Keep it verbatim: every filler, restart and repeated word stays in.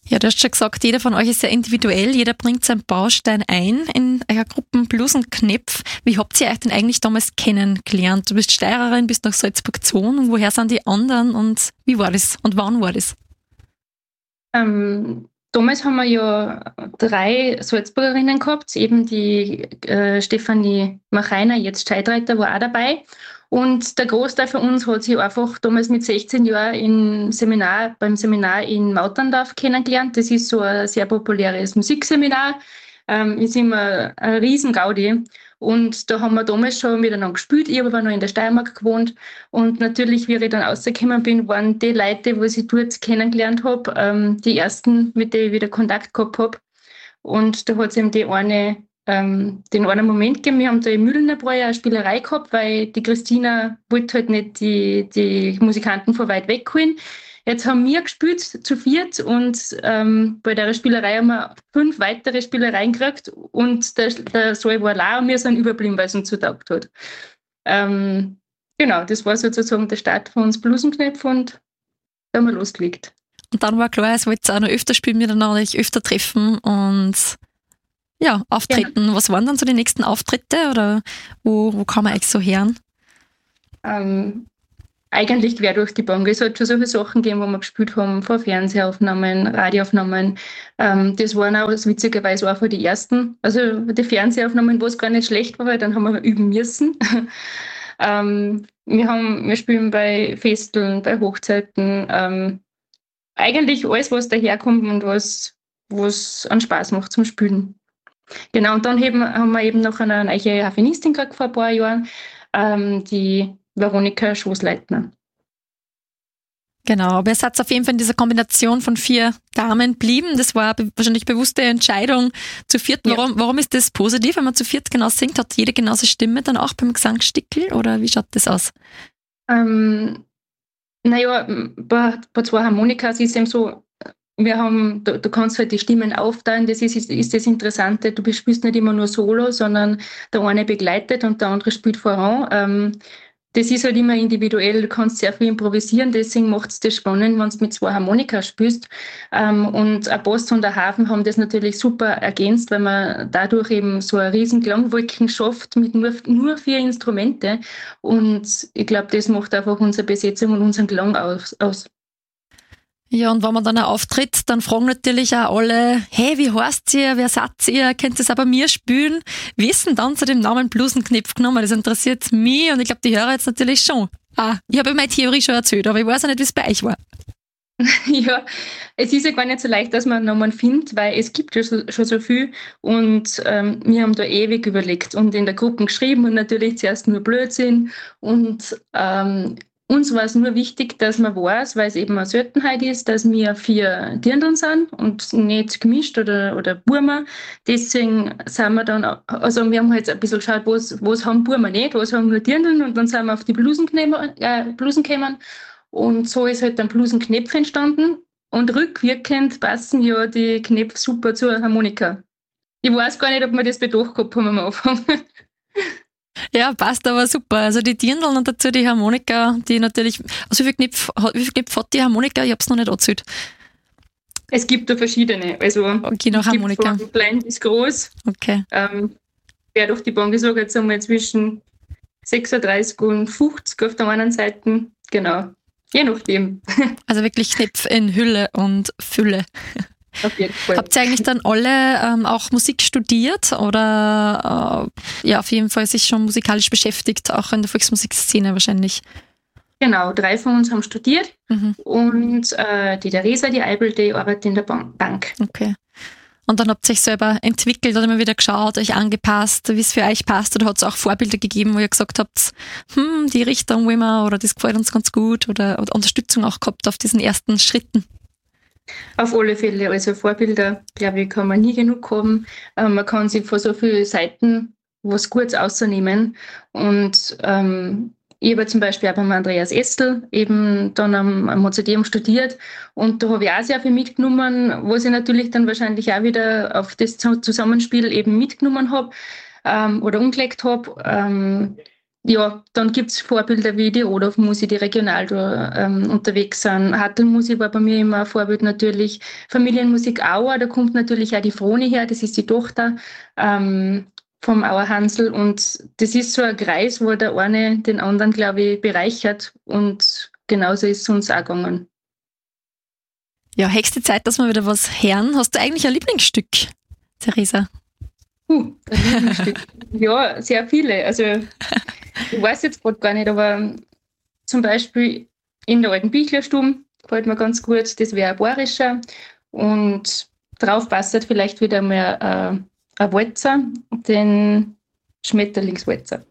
Ja, du hast schon gesagt, jeder von euch ist sehr individuell, jeder bringt seinen Baustein ein in eurer Gruppen Blues und Knepf. Wie habt ihr euch denn eigentlich damals kennengelernt? Du bist Steirerin, bist nach Salzburg gezogen und woher sind die anderen und wie war das und wann war das? Ähm, damals haben wir ja drei Salzburgerinnen gehabt, eben die äh, Stefanie Machainer, jetzt Scheidreiter, war auch dabei. Und der Großteil von uns hat sich einfach damals mit sechzehn Jahren im Seminar, beim Seminar in Mauterndorf kennengelernt. Das ist so ein sehr populäres Musikseminar. Ähm, ist immer ein riesen Gaudi. Und da haben wir damals schon miteinander gespielt. Ich habe aber noch in der Steiermark gewohnt. Und natürlich, wie ich dann rausgekommen bin, waren die Leute, die ich dort kennengelernt habe, ähm, die ersten, mit denen ich wieder Kontakt gehabt habe. Und da hat es eben die eine, ähm, den einen Moment gegeben. Wir haben da im Mühlenerbräu eine Spielerei gehabt, weil die Christina wollte halt nicht die, die Musikanten von weit weg holen. Jetzt haben wir gespielt zu viert und ähm, bei der Spielerei haben wir fünf weitere Spielereien gekriegt und der, der Saal war leer und wir sind überblieben, weil es uns zutaugt hat. Ähm, genau, das war sozusagen der Start von uns Blusenknöpf und da haben wir losgelegt. Und dann war klar, es wollte auch noch öfter spielen miteinander, euch öfter treffen und ja, auftreten. Ja. Was waren dann so die nächsten Auftritte oder wo, wo kann man euch so hören? Ähm, eigentlich quer durch die Bank. Es hat schon so viele Sachen gegeben, wo wir gespielt haben, vor Fernsehaufnahmen, Radioaufnahmen. Ähm, das waren auch witzigerweise auch von die ersten. Also die Fernsehaufnahmen, wo es gar nicht schlecht war, weil dann haben wir üben müssen. ähm, wir, haben, wir spielen bei Festeln, bei Hochzeiten. Ähm, eigentlich alles, was daherkommt und was was an Spaß macht zum Spielen. Genau, und dann eben, haben wir eben noch eine neue Harfenistin gekriegt vor ein paar Jahren, ähm, die Veronika Schoßleitner. Genau, aber ihr seid auf jeden Fall in dieser Kombination von vier Damen blieben. Das war be- wahrscheinlich bewusste Entscheidung zu viert. Warum, ja. warum ist das positiv, wenn man zu viert genau singt? Hat jede genauso Stimme dann auch beim Gesangsstickel oder wie schaut das aus? Ähm, naja, bei, bei zwei Harmonikas ist es eben so, wir haben, du, du kannst halt die Stimmen aufteilen, das ist, ist, ist das Interessante. Du spielst nicht immer nur Solo, sondern der eine begleitet und der andere spielt voran. Ähm, das ist halt immer individuell, du kannst sehr viel improvisieren, deswegen macht es das spannend, wenn du mit zwei Harmonika spielst. Ähm, und ein Bass und der Hafen haben das natürlich super ergänzt, weil man dadurch eben so eine riesen Klangwolken schafft mit nur, nur vier Instrumente. Und ich glaube, das macht einfach unsere Besetzung und unseren Klang aus. aus. Ja, und wenn man dann auch auftritt, dann fragen natürlich auch alle, hey, wie heißt ihr, wer seid ihr, könnt ihr es auch bei mir spielen? Wie ist denn dann zu dem Namen Blusenknepf genommen? Das interessiert mich und ich glaube, die Hörer jetzt natürlich schon. Ah, ich habe meine Theorie schon erzählt, aber ich weiß auch nicht, wie es bei euch war. Ja, es ist ja gar nicht so leicht, dass man einen Namen findet, weil es gibt ja so, schon so viel und ähm, wir haben da ewig überlegt und in der Gruppe geschrieben und natürlich zuerst nur Blödsinn und ähm, uns war es nur wichtig, dass man weiß, weil es eben eine Seltenheit ist, dass wir vier Dirndln sind und nicht gemischt oder, oder Burma. Deswegen sind wir dann, also wir haben halt ein bisschen geschaut, was, was haben Burma nicht, was haben nur Dirndln und dann sind wir auf die Blusen gekommen, äh, Blusen gekommen. Und so ist halt dann Blusenknepf entstanden und rückwirkend passen ja die Knepf super zur Harmonika. Ich weiß gar nicht, ob wir das bedacht gehabt haben am Anfang. Ja, passt aber super. Also die Dirndl und dazu die Harmonika, die natürlich, also wie viel Knopf, wie viel Knopf hat die Harmonika? Ich habe es noch nicht angezählt. Es gibt da verschiedene. Also okay, noch Harmonika. Von klein bis groß. Okay. Ähm, wer durch die Bank gesagt, jetzt einmal zwischen sechsunddreißig und fünfzig auf der einen Seite. Genau. Je nachdem. Also wirklich Knopf in Hülle und Fülle. Auf jeden Fall. Habt ihr eigentlich dann alle ähm, auch Musik studiert oder äh, ja, auf jeden Fall sich schon musikalisch beschäftigt, auch in der Volksmusikszene wahrscheinlich? Genau, drei von uns haben studiert mhm. und äh, die Theresa, die Eibel, die arbeitet in der Bank. Okay. Und dann habt ihr euch selber entwickelt oder immer wieder geschaut, euch angepasst, wie es für euch passt oder hat es auch Vorbilder gegeben, wo ihr gesagt habt, hm, die Richtung wollen wir oder das gefällt uns ganz gut oder, oder Unterstützung auch gehabt auf diesen ersten Schritten? Auf alle Fälle, also Vorbilder, glaube ich, kann man nie genug haben. Ähm, man kann sich von so vielen Seiten was Gutes ausnehmen. Und ähm, ich habe zum Beispiel auch beim Andreas Essel eben dann am, am Mozarteum studiert und da habe ich auch sehr viel mitgenommen, was ich natürlich dann wahrscheinlich auch wieder auf das Zusammenspiel eben mitgenommen habe ähm, oder umgelegt habe. Ähm, ja, dann gibt es Vorbilder wie die Rodolf-Musi, die regional da ähm, unterwegs sind. Hartl-Musi war bei mir immer ein Vorbild natürlich. Familienmusik Auer, da kommt natürlich auch die Froni her, das ist die Tochter ähm, vom Auer Hansl. Und das ist so ein Kreis, wo der eine den anderen, glaube ich, bereichert. Und genauso ist es uns auch gegangen. Ja, höchste Zeit, dass wir wieder was hören. Hast du eigentlich ein Lieblingsstück, Theresa? Uh, ein Lieblingsstück. Ja, sehr viele. Also ich weiß jetzt gerade gar nicht, aber zum Beispiel in der alten Bichlerstube gefällt mir ganz gut. Das wäre ein bayerischer. Und drauf passt vielleicht wieder mal äh, ein Walzer, den Schmetterlingswalzer.